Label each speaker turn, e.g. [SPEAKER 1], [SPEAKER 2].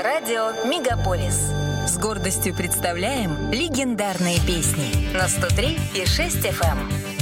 [SPEAKER 1] Радио «Мегаполис». С гордостью представляем легендарные песни на 103,6 FM.